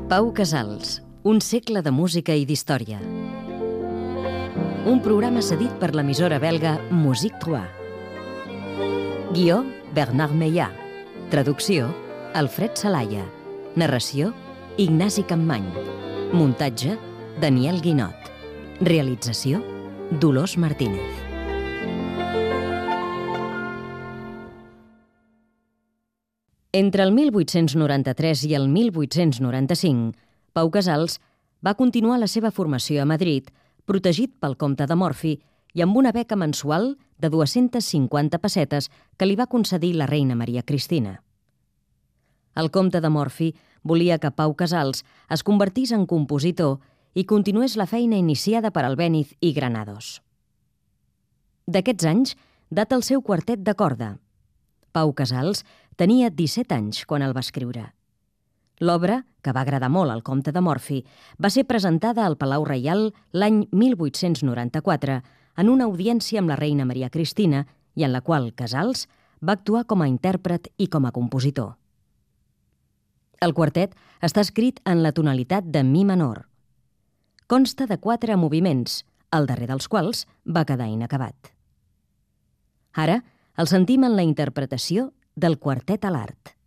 Pau Casals, un segle de música i d'història. Un programa cedit per l'emissora belga Musique 3. Guió, Bernard Meillà. Traducció, Alfred Salaya. Narració, Ignasi Campmany. Muntatge, Daniel Guinot. Realització, Dolors Martínez. Entre el 1893 i el 1895, Pau Casals va continuar la seva formació a Madrid, protegit pel comte de Morphy i amb una beca mensual de 250 pessetes que li va concedir la reina Maria Cristina. El comte de Morphy volia que Pau Casals es convertís en compositor i continués la feina iniciada per Albéniz i Granados. D'aquests anys data el seu quartet de corda. Pau Casals tenia 17 anys quan el va escriure. L'obra, que va agradar molt al comte de Morphy, va ser presentada al Palau Reial l'any 1894 en una audiència amb la reina Maria Cristina i en la qual Casals va actuar com a intèrpret i com a compositor. El quartet està escrit en la tonalitat de mi menor. Consta de 4 moviments, el darrer dels quals va quedar inacabat. Ara el sentim en la interpretació del Quartet a l'Art.